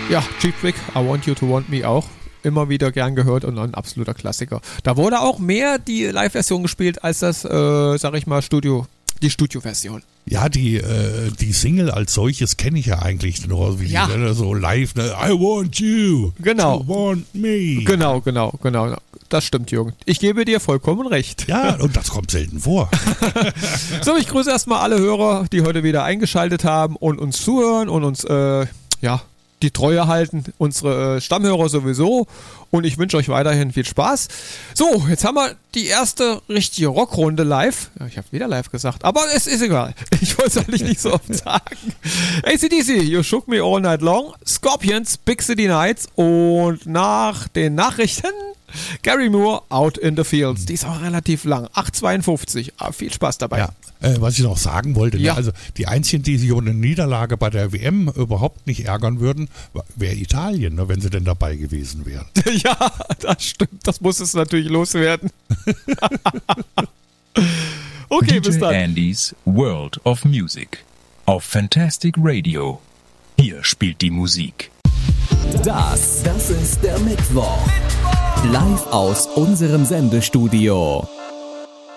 Ja, Cheap Trick, I Want You to Want Me auch. Immer wieder gern gehört und ein absoluter Klassiker. Da wurde auch mehr die Live-Version gespielt als das, sag ich mal, die Studio-Version. Ja, die Single als solches kenne ich ja eigentlich nur, wie die so live, ne? I want you Genau. to want me. Genau. Das stimmt, Jürgen. Ich gebe dir vollkommen recht. Ja, und das kommt selten vor. So, ich grüße erstmal alle Hörer, die heute wieder eingeschaltet haben und uns zuhören und uns, die Treue halten, unsere Stammhörer sowieso. Und ich wünsche euch weiterhin viel Spaß. So, jetzt haben wir die erste richtige Rockrunde live. Ja, ich habe wieder live gesagt, aber es ist egal. Ich wollte es eigentlich nicht so oft sagen. AC/DC, You Shook Me All Night Long, Scorpions, Big City Nights und nach den Nachrichten Gary Moore, Out in the Fields. Die ist auch relativ lang, 8,52. Viel Spaß dabei. Ja. Was ich noch sagen wollte, ne? Also die einzigen, die sich über eine Niederlage bei der WM überhaupt nicht ärgern würden, wäre Italien, ne, wenn sie denn dabei gewesen wären. Ja, das stimmt. Das muss es natürlich loswerden. Okay, DJ bis dann. Andys World of Music auf Fantastic Radio. Hier spielt die Musik. Das ist der Mittwoch. Live aus unserem Sendestudio.